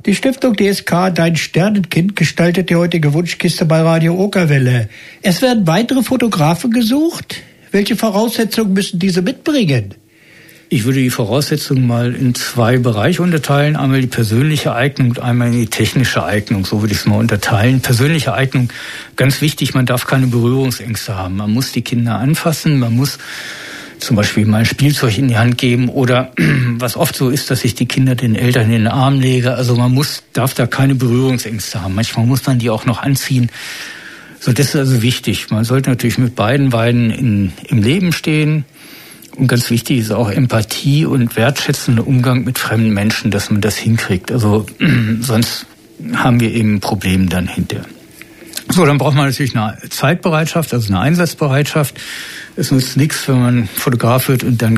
Die Stiftung DSK Dein Sternenkind gestaltet die heutige Wunschkiste bei Radio Okerwelle. Es werden weitere Fotografen gesucht. Welche Voraussetzungen müssen diese mitbringen? Ich würde die Voraussetzungen mal in 2 Bereiche unterteilen. Einmal die persönliche Eignung und einmal die technische Eignung. So würde ich es mal unterteilen. Persönliche Eignung, ganz wichtig, man darf keine Berührungsängste haben. Man muss die Kinder anfassen, man muss zum Beispiel mal ein Spielzeug in die Hand geben oder was oft so ist, dass ich die Kinder den Eltern in den Arm lege. Also darf da keine Berührungsängste haben. Manchmal muss man die auch noch anziehen. So, das ist also wichtig. Man sollte natürlich mit beiden Beinen im Leben stehen. Und ganz wichtig ist auch Empathie und wertschätzender Umgang mit fremden Menschen, dass man das hinkriegt. Also sonst haben wir eben ein Problem dann hinterher. So, dann braucht man natürlich eine Zeitbereitschaft, also eine Einsatzbereitschaft. Es nützt nichts, wenn man Fotograf wird und dann